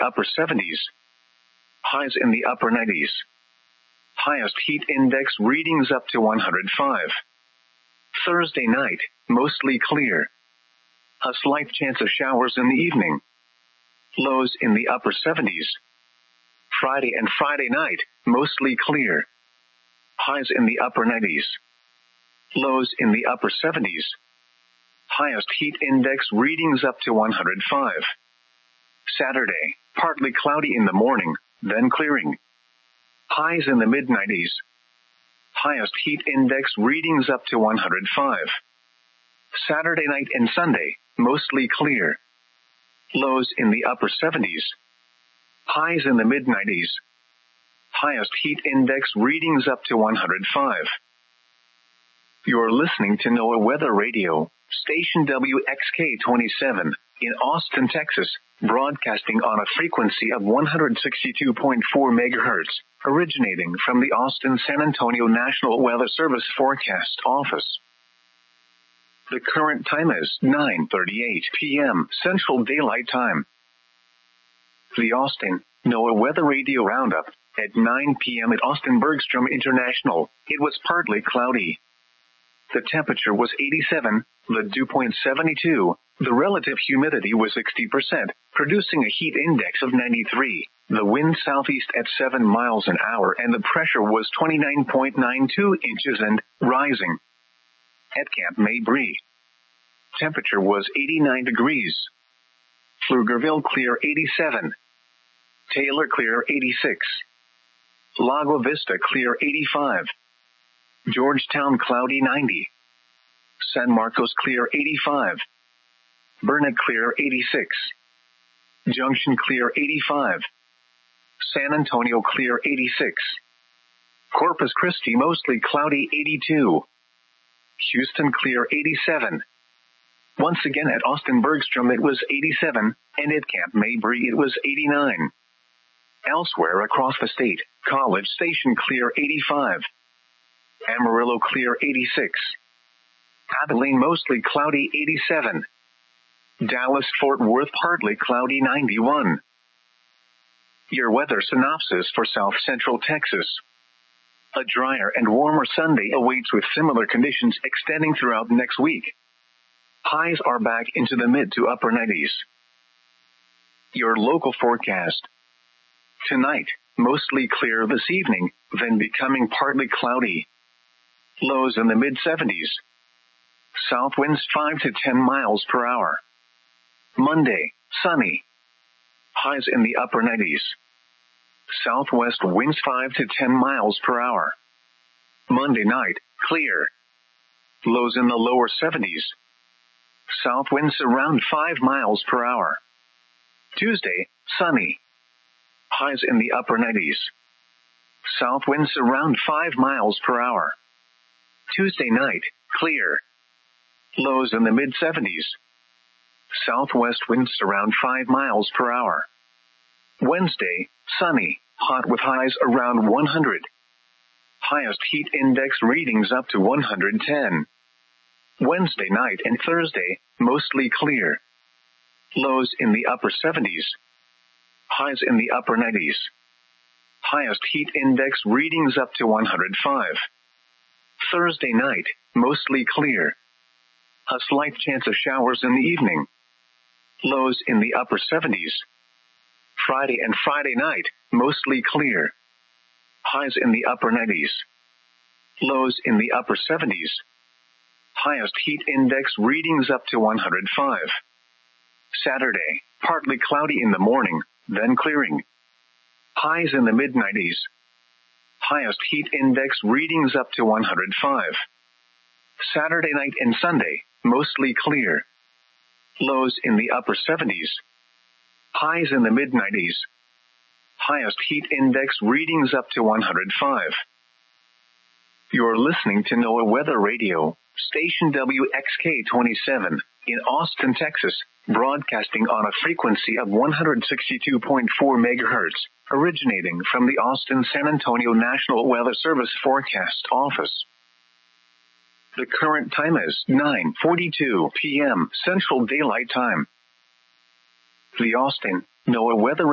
upper 70s. Highs in the upper 90s. Highest heat index readings up to 105. Thursday night, mostly clear. A slight chance of showers in the evening. Lows in the upper 70s. Friday and Friday night, mostly clear. Highs in the upper 90s. Lows in the upper 70s. Highest heat index readings up to 105. Saturday, partly cloudy in the morning, then clearing. Highs in the mid-90s. Highest heat index readings up to 105. Saturday night and Sunday, mostly clear. Lows in the upper 70s. Highs in the mid-90s. Highest heat index readings up to 105. You're listening to NOAA Weather Radio, station WXK-27, in Austin, Texas, broadcasting on a frequency of 162.4 megahertz, originating from the Austin-San Antonio National Weather Service Forecast Office. The current time is 9:38 p.m. Central Daylight Time. The Austin NOAA Weather Radio Roundup. At 9 p.m. at Austin Bergstrom International, it was partly cloudy. The temperature was 87, the dew point 72, the relative humidity was 60%, producing a heat index of 93, the wind southeast at 7 miles an hour, and the pressure was 29.92 inches and rising. At Camp Mabry, temperature was 89 degrees. Pflugerville clear 87. Taylor clear 86. Lago Vista clear 85. Georgetown cloudy 90. San Marcos clear 85. Burnet clear 86. Junction clear 85. San Antonio clear 86. Corpus Christi mostly cloudy 82. Houston clear 87. Once again at Austin Bergstrom it was 87, and at Camp Mabry it was 89. Elsewhere across the state, College Station clear 85. Amarillo clear 86. Abilene mostly cloudy 87. Dallas-Fort Worth partly cloudy 91. Your weather synopsis for South Central Texas. A drier and warmer Sunday awaits with similar conditions extending throughout next week. Highs are back into the mid to upper 90s. Your local forecast. Tonight, mostly clear this evening, then becoming partly cloudy. Lows in the mid-70s. South winds 5 to 10 miles per hour. Monday, sunny. Highs in the upper 90s. Southwest winds 5 to 10 miles per hour. Monday night, clear. Lows in the lower 70s. South winds around 5 miles per hour. Tuesday, sunny. Highs in the upper 90s. South winds around 5 miles per hour. Tuesday night, clear. Lows in the mid-70s. Southwest winds around 5 miles per hour. Wednesday, sunny, hot with highs around 100. Highest heat index readings up to 110. Wednesday night and Thursday, mostly clear. Lows in the upper 70s. Highs in the upper 90s. Highest heat index readings up to 105. Thursday night, mostly clear. A slight chance of showers in the evening. Lows in the upper 70s. Friday and Friday night, mostly clear. Highs in the upper 90s. Lows in the upper 70s. Highest heat index readings up to 105. Saturday, partly cloudy in the morning, then clearing. Highs in the mid-90s. Highest heat index readings up to 105. Saturday night and Sunday, mostly clear. Lows in the upper 70s. Highs in the mid-90s. Highest heat index readings up to 105. You're listening to NOAA Weather Radio, station WXK-27, in Austin, Texas, broadcasting on a frequency of 162.4 megahertz, originating from the Austin-San Antonio National Weather Service Forecast Office. The current time is 9:42 p.m. Central Daylight Time. The Austin NOAA Weather